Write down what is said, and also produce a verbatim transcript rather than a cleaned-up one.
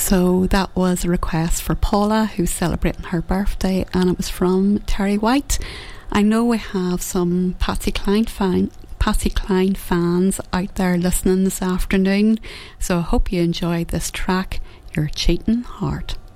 So that was a request for Paula, who's celebrating her birthday, and it was from Terry White. I know we have some Patsy Cline fan, Patsy Cline fans out there listening this afternoon, so I hope you enjoyed this track, Your Cheating Heart.